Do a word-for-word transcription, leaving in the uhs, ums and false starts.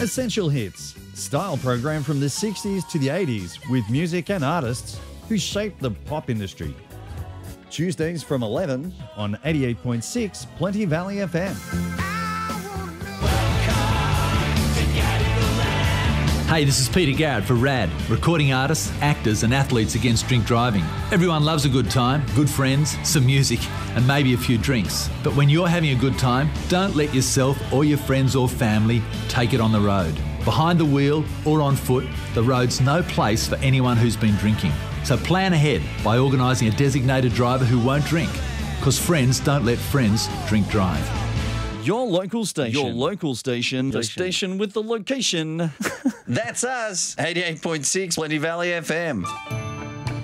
Essential Hits, style program from the sixties to the eighties with music and artists who shaped the pop industry. Tuesdays from eleven on eighty-eight point six Plenty Valley F M. Hey, this is Peter Garrett for RAD, recording artists, actors and athletes against drink driving. Everyone loves a good time, good friends, some music and maybe a few drinks. But when you're having a good time, don't let yourself or your friends or family take it on the road. Behind the wheel or on foot, the road's no place for anyone who's been drinking. So plan ahead by organising a designated driver who won't drink, because friends don't let friends drink drive. Your local station. Your local station. The station with the location. That's us, eighty-eight point six Plenty Valley F M.